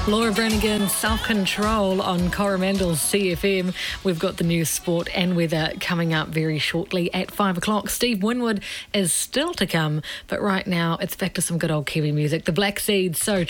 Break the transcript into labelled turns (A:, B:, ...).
A: Laura Brannigan, Self-Control on Coromandel's CFM. We've got the news, sport and weather coming up very shortly at 5 o'clock. Steve Winwood is still to come, but right now it's back to some good old Kiwi music. The Black Seeds, So